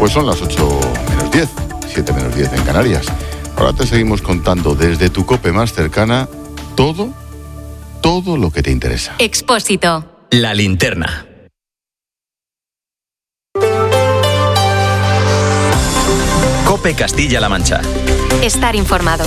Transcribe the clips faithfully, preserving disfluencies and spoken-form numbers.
Pues son las ocho menos diez, siete menos diez en Canarias. Ahora te seguimos contando desde tu COPE más cercana todo, todo lo que te interesa. Expósito. La linterna. COPE Castilla-La Mancha. Estar informado.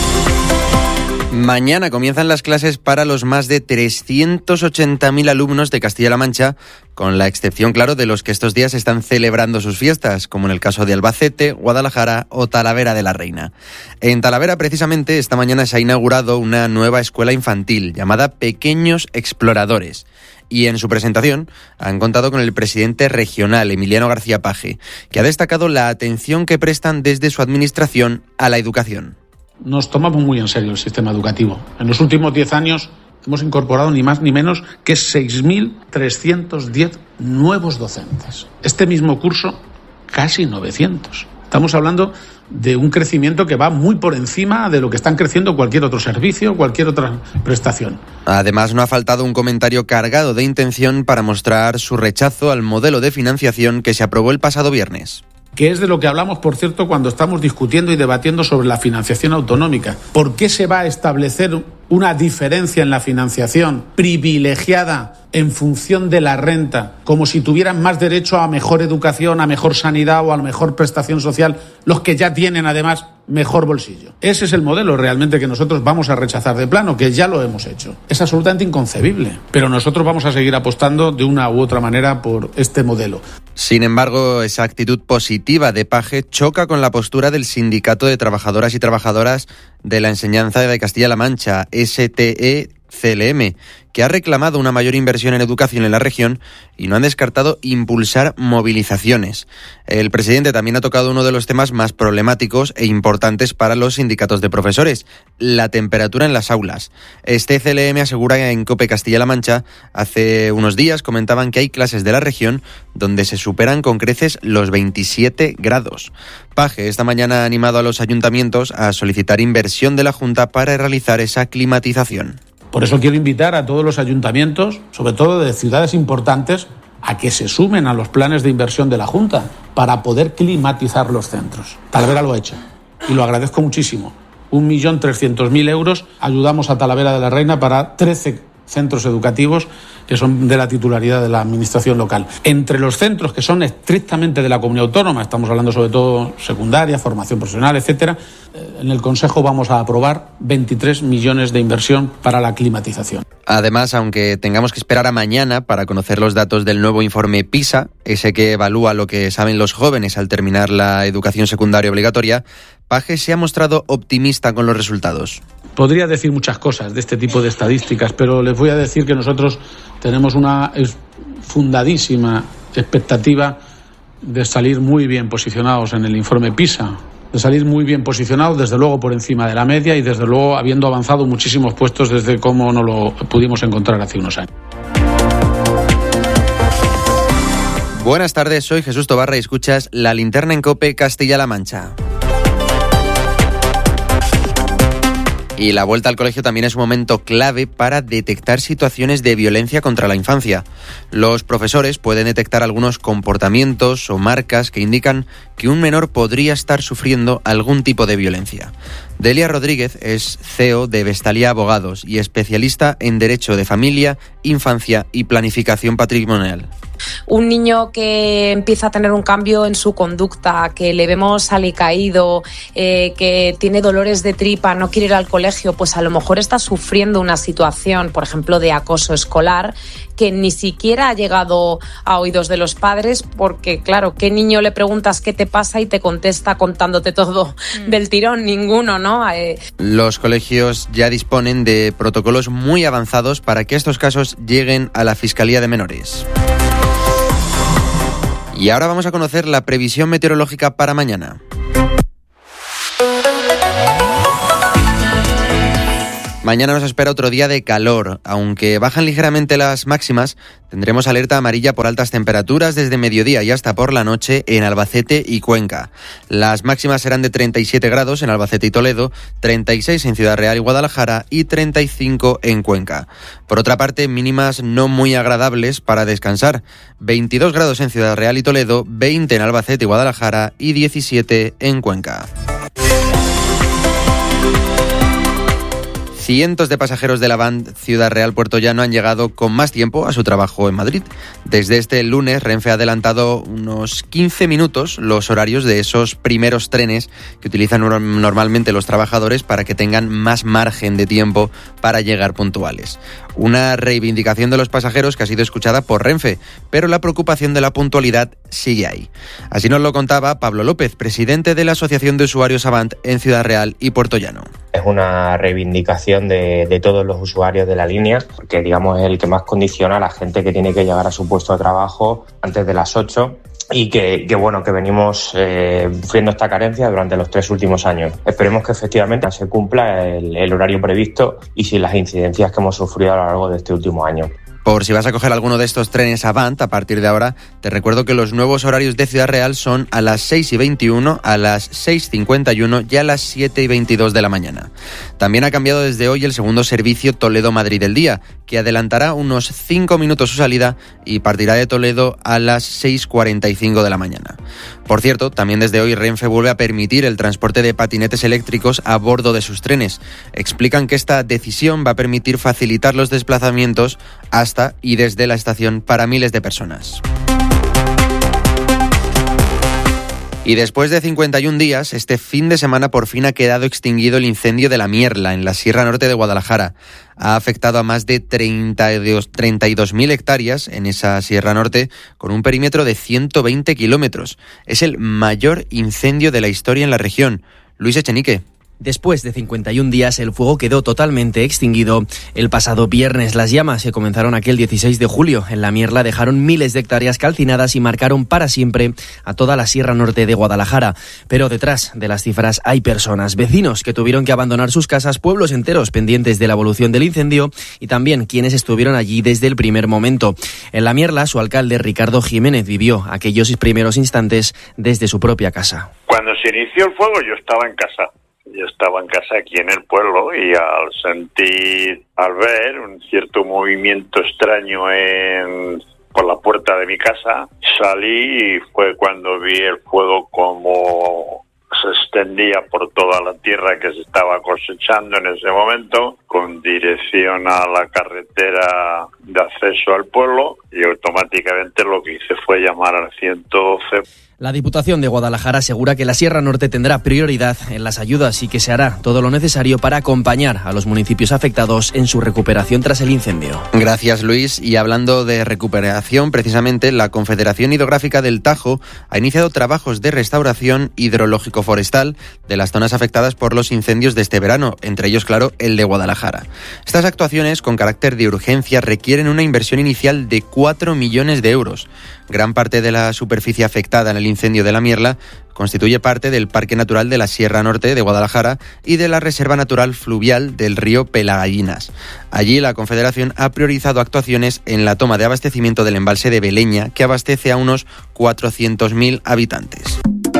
Mañana comienzan las clases para los más de trescientos ochenta mil alumnos de Castilla-La Mancha, con la excepción, claro, de los que estos días están celebrando sus fiestas, como en el caso de Albacete, Guadalajara o Talavera de la Reina. En Talavera, precisamente, esta mañana se ha inaugurado una nueva escuela infantil llamada Pequeños Exploradores. Y en su presentación han contado con el presidente regional, Emiliano García Paje, que ha destacado la atención que prestan desde su administración a la educación. Nos tomamos muy en serio el sistema educativo. En los últimos diez años hemos incorporado ni más ni menos que seis mil trescientos diez nuevos docentes. Este mismo curso, casi novecientos. Estamos hablando de un crecimiento que va muy por encima de lo que están creciendo cualquier otro servicio, cualquier otra prestación. Además, no ha faltado un comentario cargado de intención para mostrar su rechazo al modelo de financiación que se aprobó el pasado viernes. Que es de lo que hablamos, por cierto, cuando estamos discutiendo y debatiendo sobre la financiación autonómica. ¿Por qué se va a establecer una diferencia en la financiación privilegiada en función de la renta, como si tuvieran más derecho a mejor educación, a mejor sanidad o a mejor prestación social los que ya tienen además mejor bolsillo? Ese es el modelo realmente que nosotros vamos a rechazar de plano, que ya lo hemos hecho. Es absolutamente inconcebible, pero nosotros vamos a seguir apostando de una u otra manera por este modelo. Sin embargo, esa actitud positiva de Paje choca con la postura del Sindicato de Trabajadoras y Trabajadoras de la Enseñanza de Castilla-La Mancha, S T E C L M, que ha reclamado una mayor inversión en educación en la región y no han descartado impulsar movilizaciones. El presidente también ha tocado uno de los temas más problemáticos e importantes para los sindicatos de profesores, la temperatura en las aulas. Este C L M asegura en COPE Castilla-La Mancha, hace unos días comentaban que hay clases de la región donde se superan con creces los veintisiete grados. Paje esta mañana ha animado a los ayuntamientos a solicitar inversión de la Junta para realizar esa climatización. Por eso quiero invitar a todos los ayuntamientos, sobre todo de ciudades importantes, a que se sumen a los planes de inversión de la Junta para poder climatizar los centros. Talavera lo ha hecho y lo agradezco muchísimo. un millón trescientos mil euros ayudamos a Talavera de la Reina para trece centros educativos que son de la titularidad de la administración local. Entre los centros que son estrictamente de la comunidad autónoma, estamos hablando sobre todo secundaria, formación profesional, etcétera, en el Consejo vamos a aprobar veintitrés millones de inversión para la climatización. Además, aunque tengamos que esperar a mañana para conocer los datos del nuevo informe PISA, ese que evalúa lo que saben los jóvenes al terminar la educación secundaria obligatoria, Paje se ha mostrado optimista con los resultados. Podría decir muchas cosas de este tipo de estadísticas, pero les voy a decir que nosotros tenemos una fundadísima expectativa de salir muy bien posicionados en el informe PISA, de salir muy bien posicionados, desde luego por encima de la media y desde luego habiendo avanzado muchísimos puestos desde cómo nos lo pudimos encontrar hace unos años. Buenas tardes, soy Jesús Tobarra y escuchas La Linterna en COPE Castilla-La Mancha. Y la vuelta al colegio también es un momento clave para detectar situaciones de violencia contra la infancia. Los profesores pueden detectar algunos comportamientos o marcas que indican que un menor podría estar sufriendo algún tipo de violencia. Delia Rodríguez es C E O de Vestalia Abogados y especialista en Derecho de Familia, Infancia y Planificación Patrimonial. Un niño que empieza a tener un cambio en su conducta, que le vemos alicaído, eh, que tiene dolores de tripa, no quiere ir al colegio, pues a lo mejor está sufriendo una situación, por ejemplo, de acoso escolar, que ni siquiera ha llegado a oídos de los padres, porque claro, ¿qué niño le preguntas qué te pasa y te contesta contándote todo mm. del tirón? Ninguno, ¿no? Eh... Los colegios ya disponen de protocolos muy avanzados para que estos casos lleguen a la Fiscalía de Menores. Y ahora vamos a conocer la previsión meteorológica para mañana. Mañana nos espera otro día de calor. Aunque bajan ligeramente las máximas, tendremos alerta amarilla por altas temperaturas desde mediodía y hasta por la noche en Albacete y Cuenca. Las máximas serán de treinta y siete grados en Albacete y Toledo, treinta y seis en Ciudad Real y Guadalajara y treinta y cinco en Cuenca. Por otra parte, mínimas no muy agradables para descansar. veintidós grados en Ciudad Real y Toledo, veinte en Albacete y Guadalajara y diecisiete en Cuenca. Cientos de pasajeros de la Avant Ciudad Real Puerto Llano han llegado con más tiempo a su trabajo en Madrid. Desde este lunes, Renfe ha adelantado unos quince minutos los horarios de esos primeros trenes que utilizan normalmente los trabajadores para que tengan más margen de tiempo para llegar puntuales. Una reivindicación de los pasajeros que ha sido escuchada por Renfe, pero la preocupación de la puntualidad sigue ahí. Así nos lo contaba Pablo López, presidente de la Asociación de Usuarios Avant en Ciudad Real y Puerto Llano. Es una reivindicación de, de todos los usuarios de la línea, porque digamos es el que más condiciona a la gente que tiene que llegar a su puesto de trabajo antes de las ocho y que, que bueno, que venimos eh, sufriendo esta carencia durante los tres últimos años. Esperemos que efectivamente se cumpla el, el horario previsto y sin las incidencias que hemos sufrido a lo largo de este último año. Por si vas a coger alguno de estos trenes Avant, a partir de ahora, te recuerdo que los nuevos horarios de Ciudad Real son a las seis y veintiuno, a las seis cincuenta y uno y a las siete y veintidós de la mañana. También ha cambiado desde hoy el segundo servicio Toledo-Madrid del día, que adelantará unos cinco minutos su salida y partirá de Toledo a las seis cuarenta y cinco de la mañana. Por cierto, también desde hoy Renfe vuelve a permitir el transporte de patinetes eléctricos a bordo de sus trenes. Explican que esta decisión va a permitir facilitar los desplazamientos hasta y desde la estación para miles de personas. Y después de cincuenta y un días, este fin de semana por fin ha quedado extinguido el incendio de la Mierla, en la Sierra Norte de Guadalajara. Ha afectado a más de treinta y dos mil hectáreas en esa Sierra Norte, con un perímetro de ciento veinte kilómetros. Es el mayor incendio de la historia en la región. Luis Echenique. Después de cincuenta y un días, el fuego quedó totalmente extinguido. El pasado viernes, las llamas que comenzaron aquel dieciséis de julio en la Mierla dejaron miles de hectáreas calcinadas y marcaron para siempre a toda la Sierra Norte de Guadalajara. Pero detrás de las cifras hay personas, vecinos que tuvieron que abandonar sus casas, pueblos enteros pendientes de la evolución del incendio y también quienes estuvieron allí desde el primer momento. En la Mierla, su alcalde Ricardo Jiménez vivió aquellos primeros instantes desde su propia casa. Cuando se inició el fuego yo estaba en casa. Yo estaba en casa aquí en el pueblo y al sentir, al ver un cierto movimiento extraño en, por la puerta de mi casa, salí y fue cuando vi el fuego como se extendía por toda la tierra que se estaba cosechando en ese momento, con dirección a la carretera de acceso al pueblo, y automáticamente lo que hice fue llamar al ciento doce. La Diputación de Guadalajara asegura que la Sierra Norte tendrá prioridad en las ayudas y que se hará todo lo necesario para acompañar a los municipios afectados en su recuperación tras el incendio. Gracias, Luis. Y hablando de recuperación, precisamente la Confederación Hidrográfica del Tajo ha iniciado trabajos de restauración hidrológico-forestal de las zonas afectadas por los incendios de este verano, entre ellos, claro, el de Guadalajara. Estas actuaciones, con carácter de urgencia, requieren una inversión inicial de cuatro millones de euros. Gran parte de la superficie afectada en el incendio de la Mierla constituye parte del Parque Natural de la Sierra Norte de Guadalajara y de la Reserva Natural Fluvial del río Pelagallinas. Allí la Confederación ha priorizado actuaciones en la toma de abastecimiento del embalse de Beleña, que abastece a unos cuatrocientos mil habitantes.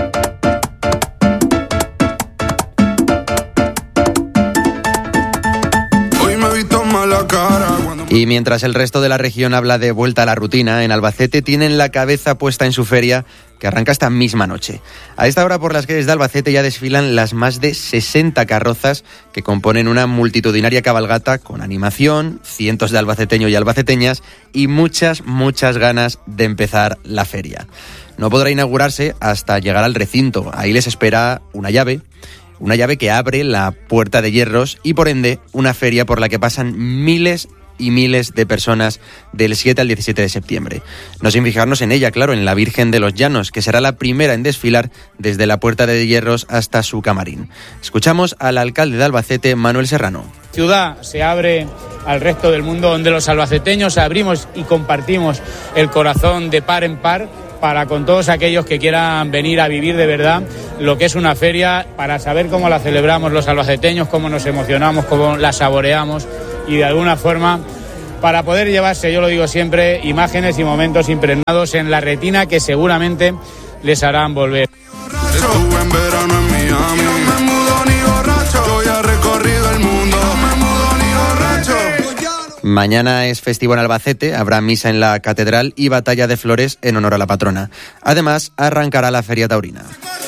Y mientras el resto de la región habla de vuelta a la rutina, en Albacete tienen la cabeza puesta en su feria, que arranca esta misma noche. A esta hora por las calles de Albacete ya desfilan las más de sesenta carrozas que componen una multitudinaria cabalgata con animación, cientos de albaceteños y albaceteñas y muchas, muchas ganas de empezar la feria. No podrá inaugurarse hasta llegar al recinto. Ahí les espera una llave, una llave que abre la Puerta de Hierros y por ende una feria por la que pasan miles y miles de personas del siete al diecisiete de septiembre. No sin fijarnos en ella, claro, en la Virgen de los Llanos, que será la primera en desfilar desde la Puerta de Hierros hasta su camarín. Escuchamos al alcalde de Albacete, Manuel Serrano. Ciudad se abre al resto del mundo, donde los albaceteños abrimos y compartimos el corazón de par en par para con todos aquellos que quieran venir a vivir de verdad lo que es una feria, para saber cómo la celebramos los albaceteños, cómo nos emocionamos, cómo la saboreamos y de alguna forma para poder llevarse, yo lo digo siempre, imágenes y momentos impregnados en la retina que seguramente les harán volver. Estuve en verano en Miami, no me mudo ni borracho, yo ya he recorrido el mundo, no me mudo ni borracho. Mañana es festivo en Albacete, habrá misa en la catedral y batalla de flores en honor a la patrona. Además, arrancará la Feria Taurina.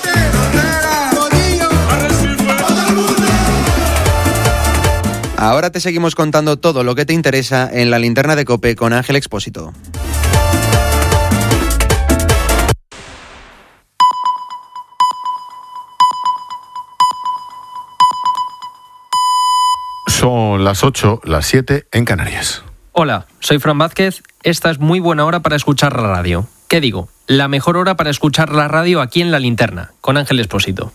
Ahora te seguimos contando todo lo que te interesa en la linterna de COPE con Ángel Expósito. Son las ocho, las siete en Canarias. Hola, soy Fran Vázquez. Esta es muy buena hora para escuchar la radio. ¿Qué digo? La mejor hora para escuchar la radio aquí en La Linterna, con Ángel Expósito.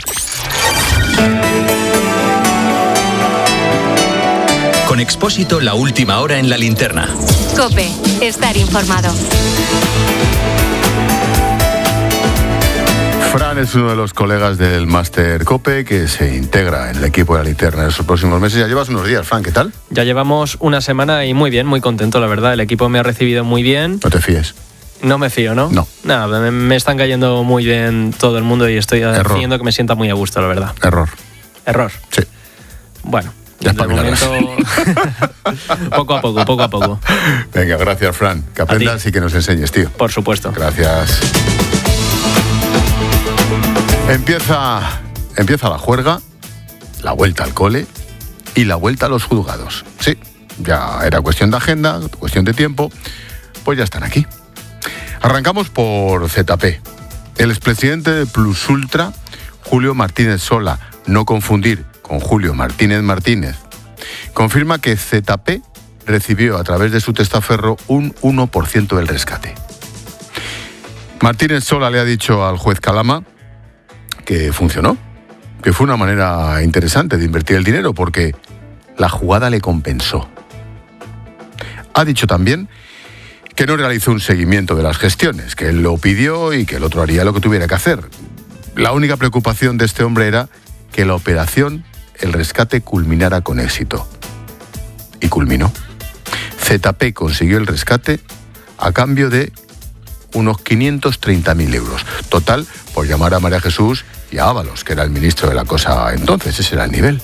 Con Expósito, la última hora en La Linterna. COPE, estar informado. Fran es uno de los colegas del Máster COPE que se integra en el equipo de La Linterna en estos próximos meses. Ya llevas unos días, Fran, ¿qué tal? Ya llevamos una semana y muy bien, muy contento, la verdad. El equipo me ha recibido muy bien. No te fíes. No me fío, ¿no? No. Nada, me, me están cayendo muy bien todo el mundo y estoy Error. haciendo que me sienta muy a gusto, la verdad. Error. ¿Error? Sí. Bueno. Ya de momento, poco a poco, poco a poco. Venga, gracias, Fran. Que aprendas y que nos enseñes, tío. Por supuesto. Gracias. Empieza, empieza la juerga, la vuelta al cole y la vuelta a los juzgados. Sí, ya era cuestión de agenda, cuestión de tiempo, pues ya están aquí. Arrancamos por Z P. El expresidente de Plus Ultra, Julio Martínez Sola, no confundir con Julio Martínez Martínez, confirma que Z P recibió a través de su testaferro un uno por ciento del rescate. Martínez Sola le ha dicho al juez Calama que funcionó, que fue una manera interesante de invertir el dinero porque la jugada le compensó. Ha dicho también que no realizó un seguimiento de las gestiones, que él lo pidió y que el otro haría lo que tuviera que hacer. La única preocupación de este hombre era que la operación, el rescate, culminara con éxito. Y culminó. Z P consiguió el rescate a cambio de unos quinientos treinta mil euros. Total, por llamar a María Jesús y a Ábalos, que era el ministro de la cosa entonces, ese era el nivel.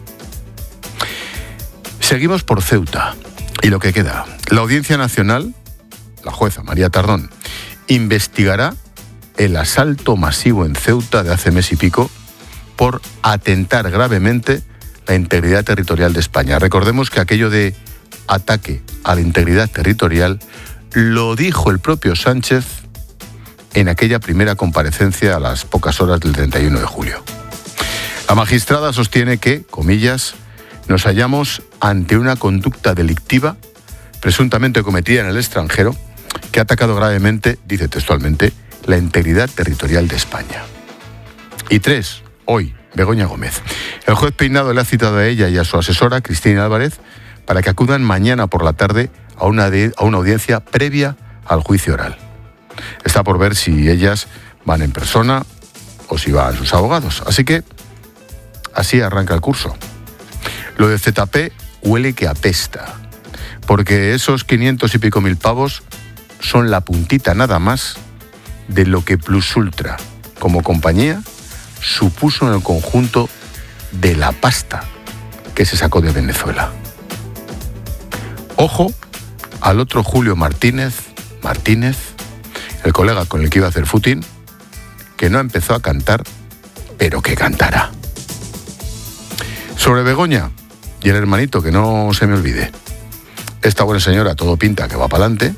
Seguimos por Ceuta. Y lo que queda. La Audiencia Nacional, la jueza María Tardón, investigará el asalto masivo en Ceuta de hace mes y pico por atentar gravemente la integridad territorial de España. Recordemos que aquello de ataque a la integridad territorial lo dijo el propio Sánchez en aquella primera comparecencia a las pocas horas del treinta y uno de julio. La magistrada sostiene que, comillas, nos hallamos ante una conducta delictiva presuntamente cometida en el extranjero que ha atacado gravemente, dice textualmente, la integridad territorial de España. Y tres, hoy, Begoña Gómez. El juez Peinado le ha citado a ella y a su asesora, Cristina Álvarez, para que acudan mañana por la tarde a una, de, a una audiencia previa al juicio oral. Está por ver si ellas van en persona o si van sus abogados. Así que así arranca el curso. Lo de Z P huele que apesta, porque esos quinientos y pico mil pavos son la puntita nada más de lo que Plus Ultra, como compañía, supuso en el conjunto de la pasta que se sacó de Venezuela. Ojo al otro Julio Martínez, Martínez, el colega con el que iba a hacer footing, que no empezó a cantar, pero que cantará. Sobre Begoña y el hermanito, que no se me olvide. Esta buena señora, todo pinta que va para adelante.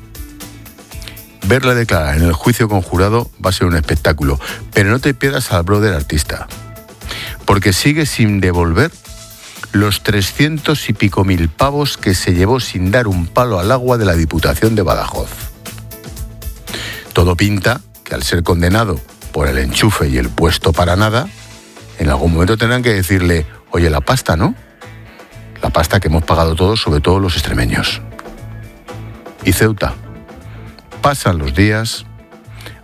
Verla declarar en el juicio conjurado va a ser un espectáculo, pero no te pierdas al brother artista, porque sigue sin devolver los trescientos y pico mil pavos que se llevó sin dar un palo al agua de la Diputación de Badajoz. Todo pinta que al ser condenado por el enchufe y el puesto para nada, en algún momento tendrán que decirle, oye, la pasta, ¿no? La pasta que hemos pagado todos, sobre todo los extremeños. Y Ceuta. Pasan los días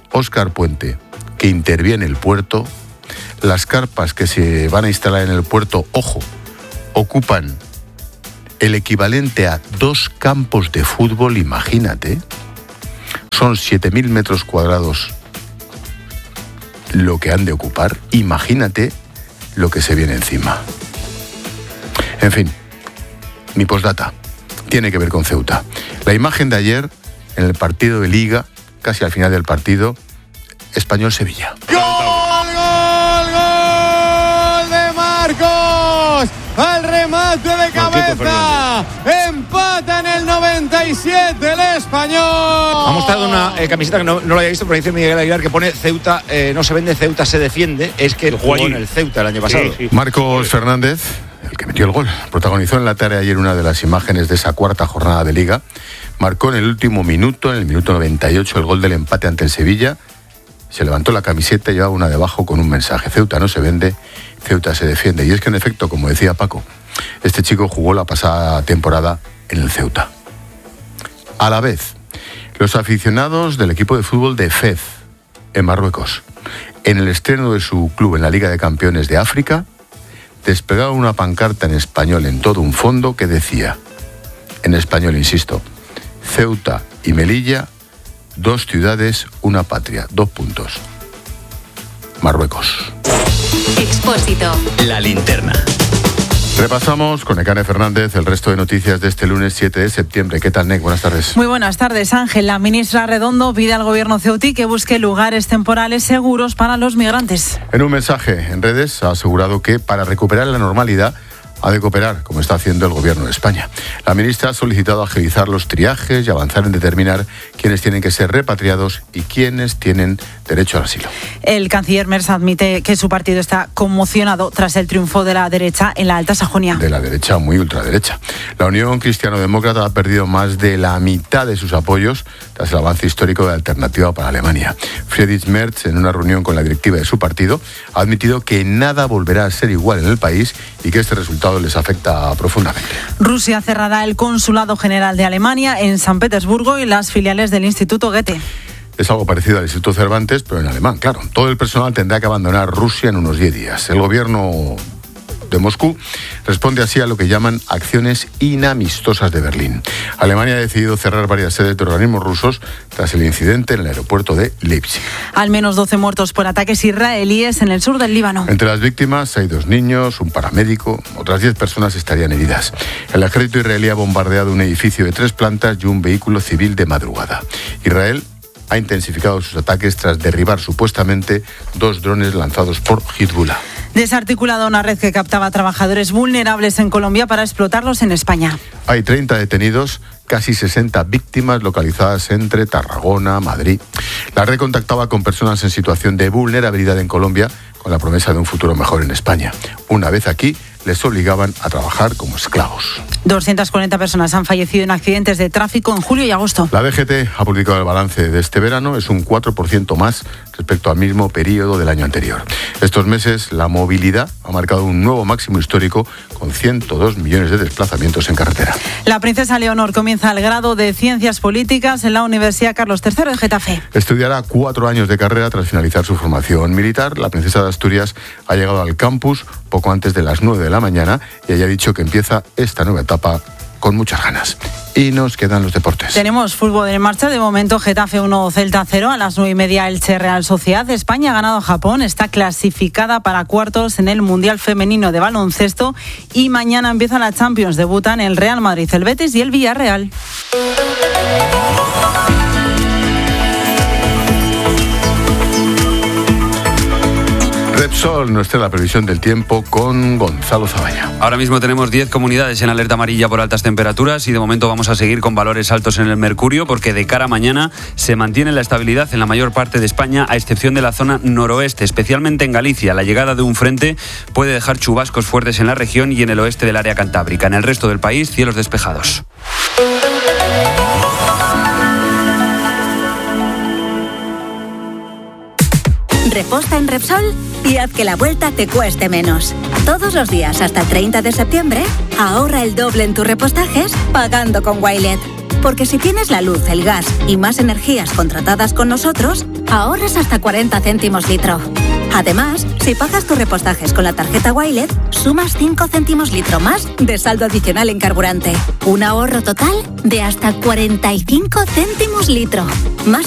Óscar Puente, que interviene el puerto. Las carpas que se van a instalar en el puerto, ojo, ocupan el equivalente a dos campos de fútbol, imagínate. Son siete mil metros cuadrados lo que han de ocupar. Imagínate lo que se viene encima. En fin, mi postdata tiene que ver con Ceuta. La imagen de ayer en el partido de Liga, casi al final del partido, Español-Sevilla. ¡Gol, gol, gol de Marcos! Al remate de cabeza. Empata en el noventa y siete el Español. Ha mostrado una eh, camiseta que no, no lo había visto, pero dice Miguel Aguilar que pone Ceuta, eh, no se vende, Ceuta se defiende. Es que jugó en el Ceuta el año pasado. Sí, sí. Marcos Fernández, el que metió el gol, protagonizó en la tarde ayer una de las imágenes de esa cuarta jornada de Liga. Marcó en el último minuto, en el minuto noventa y ocho, el gol del empate ante el Sevilla. Se levantó la camiseta y llevaba una debajo con un mensaje: Ceuta no se vende, Ceuta se defiende. Y es que en efecto, como decía Paco, este chico jugó la pasada temporada en el Ceuta. A la vez, los aficionados del equipo de fútbol de Fez, en Marruecos, en el estreno de su club en la Liga de Campeones de África, desplegaron una pancarta en español en todo un fondo que decía, en español insisto, Ceuta y Melilla, dos ciudades, una patria, dos puntos. Marruecos. Expósito. La linterna. Repasamos con Nekane Fernández el resto de noticias de este lunes siete de septiembre. ¿Qué tal, Nek? Buenas tardes. Muy buenas tardes, Ángel. La ministra Redondo pide al gobierno ceutí que busque lugares temporales seguros para los migrantes. En un mensaje en redes ha asegurado que para recuperar la normalidad ha de cooperar, como está haciendo el gobierno de España. La ministra ha solicitado agilizar los triajes y avanzar en determinar quiénes tienen que ser repatriados y quiénes tienen derecho al asilo. El canciller Merz admite que su partido está conmocionado tras el triunfo de la derecha en la Alta Sajonia. De la derecha muy ultraderecha. La Unión Cristiano-Demócrata ha perdido más de la mitad de sus apoyos tras el avance histórico de Alternativa para Alemania. Friedrich Merz, en una reunión con la directiva de su partido, ha admitido que nada volverá a ser igual en el país y que este resultado les afecta profundamente. Rusia cerrará el Consulado General de Alemania en San Petersburgo y las filiales del Instituto Goethe. Es algo parecido al Instituto Cervantes, pero en alemán, claro. Todo el personal tendrá que abandonar Rusia en unos diez días. El gobierno de Moscú responde así a lo que llaman acciones inamistosas de Berlín. Alemania ha decidido cerrar varias sedes de organismos rusos tras el incidente en el aeropuerto de Leipzig. Al menos doce muertos por ataques israelíes en el sur del Líbano. Entre las víctimas hay dos niños, un paramédico, otras diez personas estarían heridas. El ejército israelí ha bombardeado un edificio de tres plantas y un vehículo civil de madrugada. Israel ha intensificado sus ataques tras derribar supuestamente dos drones lanzados por Hezbollah. Desarticulada una red que captaba trabajadores vulnerables en Colombia para explotarlos en España. Hay treinta detenidos, casi sesenta víctimas localizadas entre Tarragona, Madrid. La red contactaba con personas en situación de vulnerabilidad en Colombia con la promesa de un futuro mejor en España. Una vez aquí, les obligaban a trabajar como esclavos. doscientas cuarenta personas han fallecido en accidentes de tráfico en julio y agosto. La D G T ha publicado el balance de este verano, es un cuatro por ciento más respecto al mismo periodo del año anterior. Estos meses la movilidad ha marcado un nuevo máximo histórico con ciento dos millones de desplazamientos en carretera. La princesa Leonor comienza el grado de Ciencias Políticas en la Universidad Carlos tercero de Getafe. Estudiará cuatro años de carrera tras finalizar su formación militar. La princesa de Asturias ha llegado al campus poco antes de las nueve de la mañana y haya dicho que empieza esta nueva etapa con muchas ganas. Y nos quedan los deportes. Tenemos fútbol en marcha. De momento, Getafe uno, Celta cero. A las nueve y media, Elche Real Sociedad. España ha ganado a Japón. Está clasificada para cuartos en el Mundial Femenino de Baloncesto. Y mañana empieza la Champions. Debutan el Real Madrid, el Betis y el Villarreal. Repsol, nuestra la previsión del tiempo con Gonzalo Zabaña. Ahora mismo tenemos diez comunidades en alerta amarilla por altas temperaturas y de momento vamos a seguir con valores altos en el mercurio porque de cara a mañana se mantiene la estabilidad en la mayor parte de España a excepción de la zona noroeste, especialmente en Galicia. La llegada de un frente puede dejar chubascos fuertes en la región y en el oeste del área cantábrica. En el resto del país, cielos despejados. Reposta en Repsol y haz que la vuelta te cueste menos. Todos los días hasta el treinta de septiembre, ahorra el doble en tus repostajes pagando con Wilet. Porque si tienes la luz, el gas y más energías contratadas con nosotros, ahorras hasta cuarenta céntimos litro. Además, si pagas tus repostajes con la tarjeta Wilet, sumas cinco céntimos litro más de saldo adicional en carburante. Un ahorro total de hasta cuarenta y cinco céntimos litro. Más